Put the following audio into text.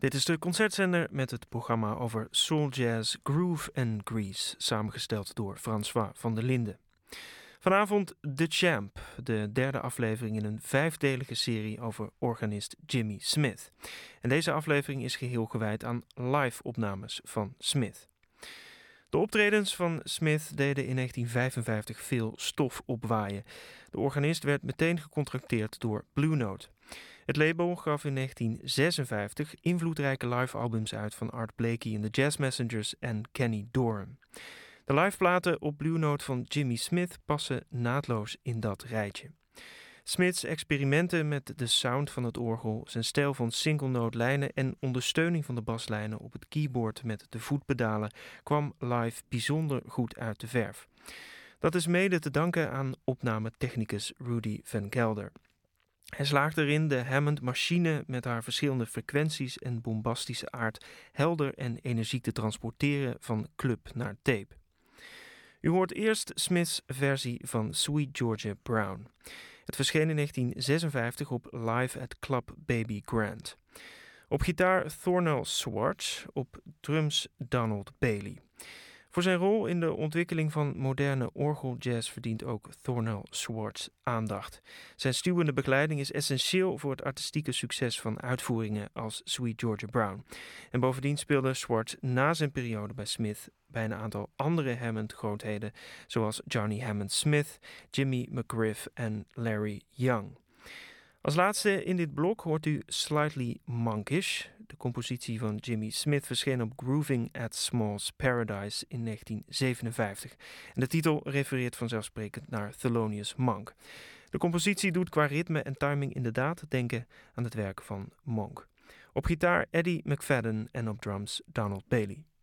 Dit is de concertzender met het programma over soul jazz, groove en grease, samengesteld door François van der Linden. Vanavond The Champ, de derde aflevering in een 5-delige serie over organist Jimmy Smith. En deze aflevering is geheel gewijd aan live-opnames van Smith. De optredens van Smith deden in 1955 veel stof opwaaien. De organist werd meteen gecontracteerd door Blue Note. Het label gaf in 1956 invloedrijke live-albums uit van Art Blakey en de Jazz Messengers en Kenny Dorham. De liveplaten op Blue Note van Jimmy Smith passen naadloos in dat rijtje. Smiths experimenten met de sound van het orgel, zijn stijl van single-note lijnen en ondersteuning van de baslijnen op het keyboard met de voetpedalen kwam live bijzonder goed uit de verf. Dat is mede te danken aan opnametechnicus Rudy Van Gelder. Hij slaagt erin de Hammond-machine met haar verschillende frequenties en bombastische aard helder en energiek te transporteren van club naar tape. U hoort eerst Smiths versie van Sweet Georgia Brown. Het verscheen in 1956 op Live at Club Baby Grand. Op gitaar Thornell Swartz, op drums Donald Bailey. Voor zijn rol in de ontwikkeling van moderne orgeljazz verdient ook Thornell Swartz aandacht. Zijn stuwende begeleiding is essentieel voor het artistieke succes van uitvoeringen als Sweet Georgia Brown. En bovendien speelde Swartz na zijn periode bij Smith bij een aantal andere Hammond-grootheden, zoals Johnny Hammond Smith, Jimmy McGriff en Larry Young. Als laatste in dit blok hoort u Slightly Monkish. De compositie van Jimmy Smith verscheen op Grooving at Small's Paradise in 1957. En de titel refereert vanzelfsprekend naar Thelonious Monk. De compositie doet qua ritme en timing inderdaad denken aan het werk van Monk. Op gitaar Eddie McFadden en op drums Donald Bailey.